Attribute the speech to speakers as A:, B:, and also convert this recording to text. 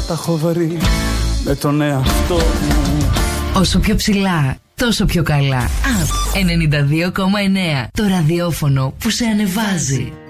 A: τα έχω βρει με τον εαυτό μου.
B: Όσο πιο ψηλά, τόσο πιο καλά. Απ 92,9. Το ραδιόφωνο που σε ανεβάζει.